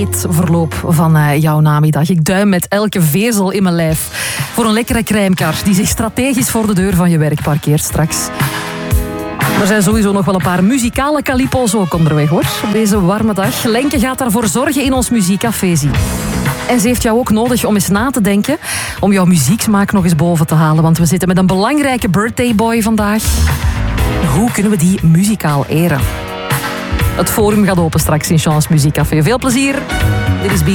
Het verloop van jouw namiddag. Ik duim met elke vezel in mijn lijf voor een lekkere crèmekar die zich strategisch voor de deur van je werk parkeert straks. Er zijn sowieso nog wel een paar muzikale calipo's ook onderweg, hoor. Op deze warme dag. Lenke gaat daarvoor zorgen in ons muziekcafé. En ze heeft jou ook nodig om eens na te denken, om jouw muzieksmaak nog eens boven te halen. Want we zitten met een belangrijke birthday boy vandaag. Hoe kunnen we die muzikaal eren? Het forum gaat open straks in Chance Muziekcafé. Veel plezier. Dit is